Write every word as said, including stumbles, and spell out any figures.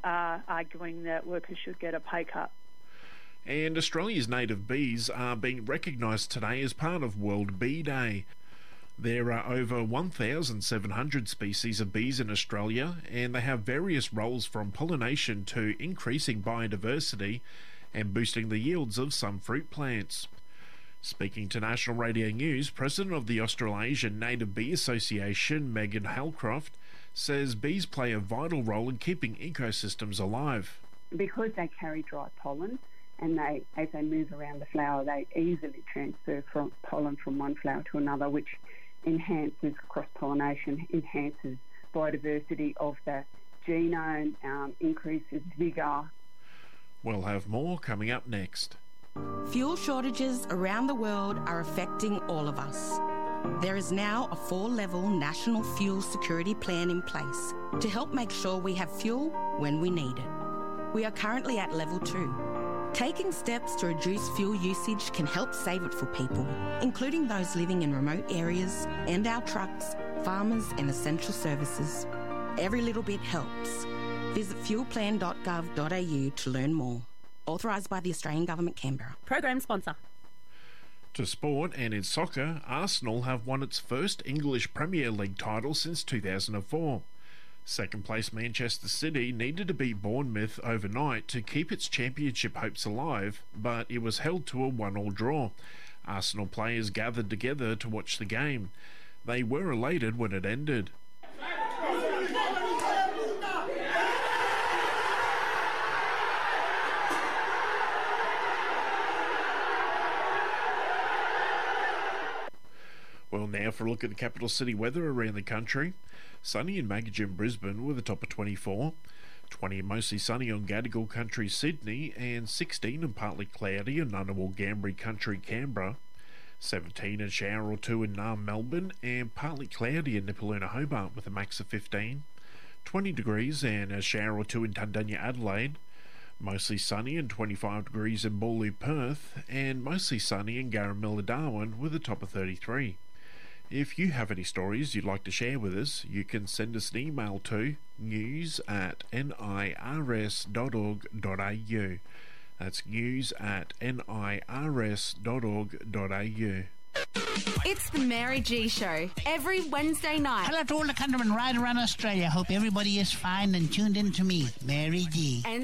are arguing that workers should get a pay cut. And Australia's native bees are being recognised today as part of World Bee Day. There are over one thousand seven hundred species of bees in Australia, and they have various roles from pollination to increasing biodiversity and boosting the yields of some fruit plants. Speaking to National Radio News, President of the Australasian Native Bee Association, Megan Halcroft, says bees play a vital role in keeping ecosystems alive. Because they carry dry pollen, and they, as they move around the flower, they easily transfer from pollen from one flower to another, which enhances cross-pollination, enhances biodiversity of the genome, um, increases vigour. We'll have more coming up next. Fuel shortages around the world are affecting all of us. There is now a four-level national fuel security plan in place to help make sure we have fuel when we need it. We are currently at level two. Taking steps to reduce fuel usage can help save it for people, including those living in remote areas and our trucks, farmers and essential services. Every little bit helps. Visit fuel plan dot gov dot a u to learn more. Authorised by the Australian Government, Canberra. Program sponsor. To sport, and in soccer, Arsenal have won its first English Premier League title since two thousand four. Second place Manchester City needed to beat Bournemouth overnight to keep its championship hopes alive, but it was held to a one-all draw. Arsenal players gathered together to watch the game. They were elated when it ended. Well, now for a look at the capital city weather around the country. Sunny in Magogin, Brisbane with a top of twenty-four. twenty and mostly sunny on Gadigal Country, Sydney, and sixteen and partly cloudy in Ngunnawal, Gambri Country, Canberra. seventeen and shower or two in Naarm, Melbourne, and partly cloudy in Nipaluna, Hobart with a max of fifteen. twenty degrees and a shower or two in Tundanya, Adelaide. Mostly sunny and twenty-five degrees in Boorloo, Perth, and mostly sunny in Garramilla, Darwin with a top of thirty-three. If you have any stories you'd like to share with us, you can send us an email to news at nirs dot org dot a u. That's news at nirs dot org dot a u. It's the Mary G Show, every Wednesday night. Hello to all the countrymen right around Australia. Hope everybody is fine and tuned in to me, Mary G. And